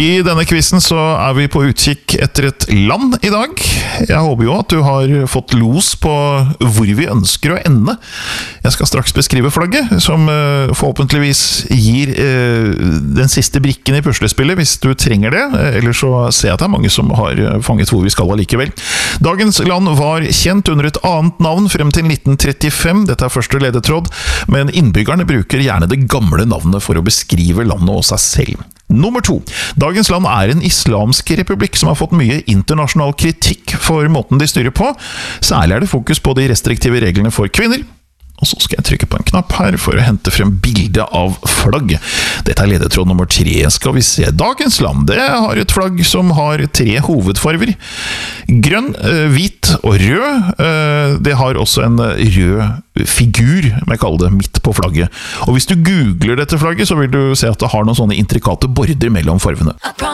I denne quizen så vi på utkikk etter et land I dag. Jeg håper jo at du har fått los på hvor vi ønsker å ende. Jeg skal straks beskrive flagget, som forhåpentligvis gir den siste brikken I puslespillet, hvis du trenger det. Ellers så ser jeg at det mange som har fanget hvor vi skal allikevel. Dagens land var kjent under et annet navn frem til 1935. Dette første ledetråd, men innbyggerne bruker gjerne det gamle navnet for å beskrive landet og seg selv. Nummer 2. Dagens land en islamsk republikk som har fått mye internasjonal kritikk for måten de styrer på. Særlig det fokus på de restriktive reglene for kvinner. Og så skal jeg trykke på en knapp her for å hente frem bildet av flagg. Dette ledetråd nummer 3. Skal vi se. Dagens land, det har et flagg som har 3 hovedfarver. Grønn, hvit og rød. Det har også en rød figur, om jeg kaller det, midt på flagget. Og hvis du googler dette flagget, så vil du se at det har noen sånne intrikate border mellom farvene.